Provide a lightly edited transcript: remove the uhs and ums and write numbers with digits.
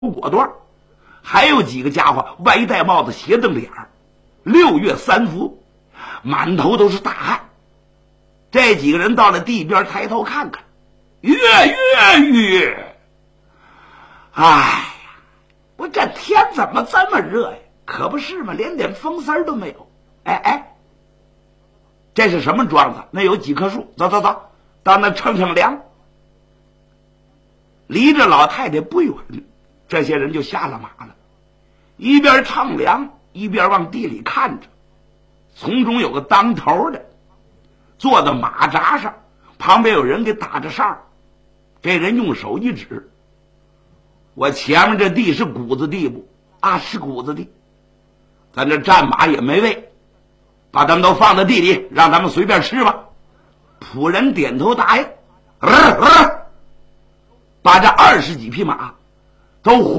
果段，还有几个家伙歪戴帽子斜瞪着眼儿，6月3伏，满头都是大汗。这几个人到了地边抬头看看，跃，哎呀，我这天怎么这么热呀？可不是嘛，连点风丝都没有。哎，这是什么庄子？那有几棵树，走，到那乘凉。离着老太太不远，这些人就下了马了，一边乘凉一边往地里看着。从中有个当头的坐在马扎上，旁边有人给打着哨。这人用手一指，我前面这地是谷子地不？啊，是谷子地，咱这战马也没喂，把他们都放在地里，让他们随便吃吧。仆人点头答应，把这20几匹马都